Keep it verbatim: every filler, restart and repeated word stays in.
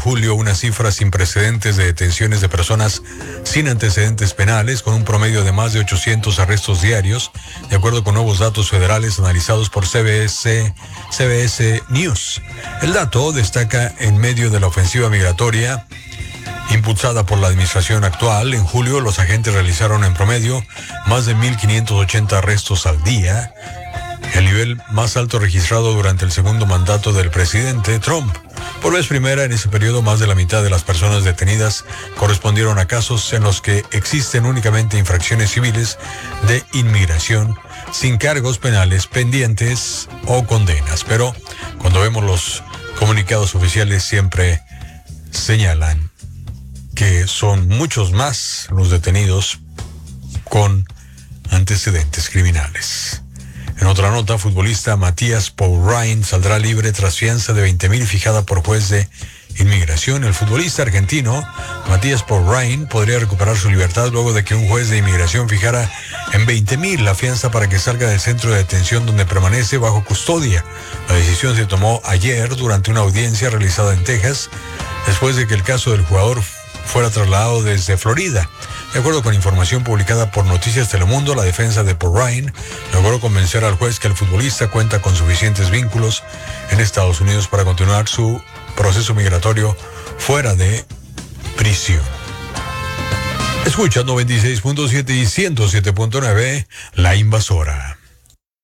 julio una cifra sin precedentes de detenciones de personas sin antecedentes penales, con un promedio de más de ochocientos arrestos diarios, de acuerdo con nuevos datos federales analizados por C B S, C B S News. El dato destaca en medio de la ofensiva migratoria impulsada por la administración actual. En julio, los agentes realizaron en promedio más de mil quinientos ochenta arrestos al día, el nivel más alto registrado durante el segundo mandato del presidente Trump. Por vez primera, en ese periodo, más de la mitad de las personas detenidas correspondieron a casos en los que existen únicamente infracciones civiles de inmigración, sin cargos penales pendientes o condenas. Pero cuando vemos los comunicados oficiales, siempre señalan que son muchos más los detenidos con antecedentes criminales. En otra nota, futbolista Matías Poulrain saldrá libre tras fianza de veinte mil fijada por juez de inmigración. El futbolista argentino Matías Poulrain podría recuperar su libertad luego de que un juez de inmigración fijara en veinte mil la fianza para que salga del centro de detención donde permanece bajo custodia. La decisión se tomó ayer durante una audiencia realizada en Texas, después de que el caso del jugador fuera trasladado desde Florida. De acuerdo con información publicada por Noticias Telemundo, la defensa de Poulrain logró convencer al juez que el futbolista cuenta con suficientes vínculos en Estados Unidos para continuar su proceso migratorio fuera de prisión. Escucha noventa y seis punto siete y ciento siete punto nueve, La Invasora.